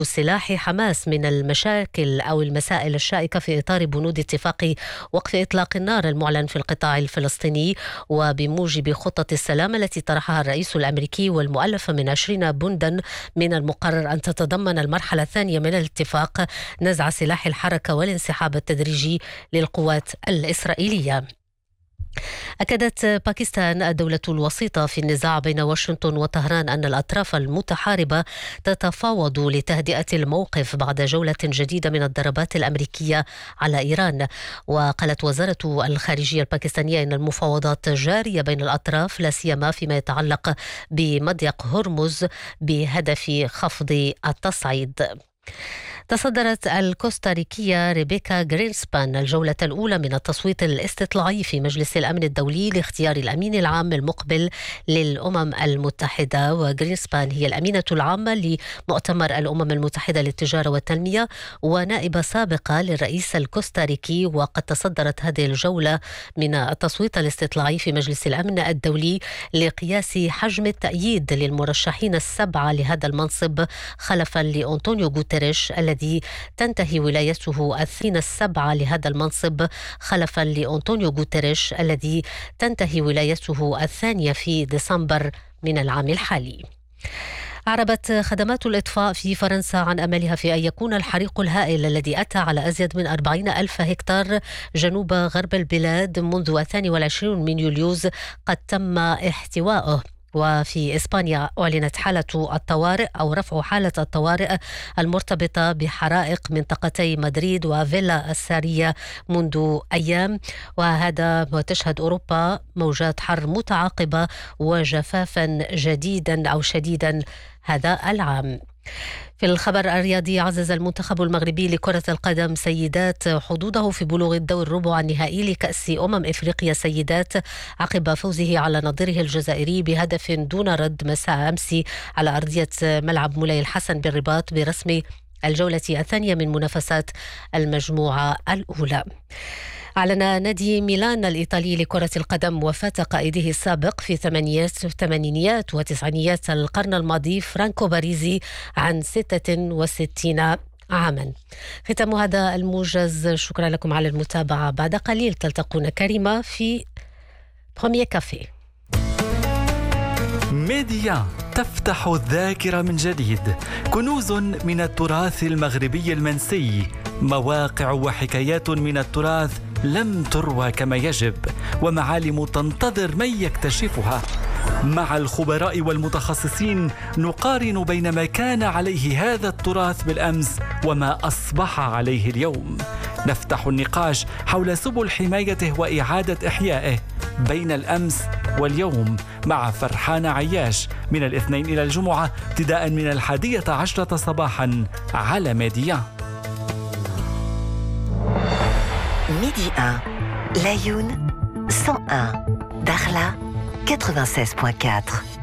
سلاح حماس من المشاكل أو المسائل الشائكة في إطار بنود اتفاق وقف إطلاق النار المعلن في القطاع الفلسطيني، وبموجب خطة السلام التي طرحها الرئيس الأمريكي والمؤلفة من 20 بندا، من المقرر أن تتضمن المرحلة الثانية من الاتفاق نزع سلاح الحركة والانسحاب التدريجي للقوات الإسرائيلية. أكدت باكستان الدولة الوسيطة في النزاع بين واشنطن وطهران أن الأطراف المتحاربة تتفاوض لتهدئة الموقف بعد جولة جديدة من الضربات الأمريكية على إيران. وقالت وزارة الخارجية الباكستانية أن المفاوضات جارية بين الأطراف، لا سيما فيما يتعلق بمضيق هرمز بهدف خفض التصعيد. تصدرت الكوستاريكية ريبيكا غرينسبان الجولة الأولى من التصويت الاستطلاعي في مجلس الأمن الدولي لاختيار الأمين العام المقبل للأمم المتحدة. وغرينسبان هي الأمينة العامة لمؤتمر الأمم المتحدة للتجارة والتنمية ونائبة سابقة للرئيس الكوستاريكي. وقد تصدرت هذه الجولة من التصويت الاستطلاعي في مجلس الأمن الدولي لقياس حجم التأييد للمرشحين السبعة لهذا المنصب، خلفا لأنطونيو غوتيريش الذي تنتهي ولايته السبعة لهذا المنصب، خلفا لأنطونيو غوتيريش الذي تنتهي ولايته الثانية في ديسمبر من العام الحالي. أعربت خدمات الإطفاء في فرنسا عن أملها في أن يكون الحريق الهائل الذي أتى على أزيد من 40,000 هكتار جنوب غرب البلاد منذ 22 من يوليوز قد تم احتوائه. وفي إسبانيا أعلنت حالة الطوارئ أو رفع حالة الطوارئ المرتبطة بحرائق منطقتي مدريد وفيلا السارية منذ أيام. وهذا وتشهد أوروبا موجات حر متعاقبة وجفافا جديدا أو شديدا هذا العام. في الخبر الرياضي، عزز المنتخب المغربي لكرة القدم سيدات حظوظه في بلوغ الدور الربع النهائي لكأس أفريقيا سيدات عقب فوزه على نظيره الجزائري بهدف دون رد مساء أمس على أرضية ملعب مولاي الحسن بالرباط برسم الجولة الثانية من منافسات المجموعة الأولى. أعلن نادي ميلان الإيطالي لكرة القدم وفاة قائده السابق في الثمانينيات وتسعينيات القرن الماضي فرانكو باريزي عن 66 عاما. ختام هذا الموجز، شكرا لكم على المتابعة. بعد قليل تلتقون كريمة في بروميير كافي. ميديا تفتح الذاكرة من جديد، كنوز من التراث المغربي المنسي، مواقع وحكايات من التراث لم تروى كما يجب، ومعالم تنتظر من يكتشفها. مع الخبراء والمتخصصين نقارن بين ما كان عليه هذا التراث بالأمس وما أصبح عليه اليوم. نفتح النقاش حول سبل حمايته وإعادة إحيائه بين الأمس واليوم مع فرحان عياش من الاثنين إلى الجمعة ابتداء من 11 صباحا على ميديا. Midi 1, Layoun 101, Dakhla 96.4.